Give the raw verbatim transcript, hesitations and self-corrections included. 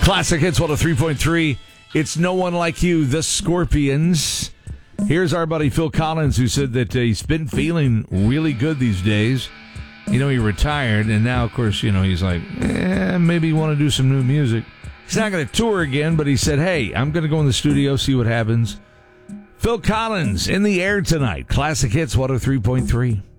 Classic Hits one oh three point three. It's No One Like You, the Scorpions. Here's our buddy Phil Collins, who said that uh, he's been feeling really good these days. You know, he retired, and now, of course, you know, he's like, eh, maybe you want to do some new music. He's not going to tour again, but he said, hey, I'm going to go in the studio, see what happens. Phil Collins in the air tonight. Classic Hits one oh three point three.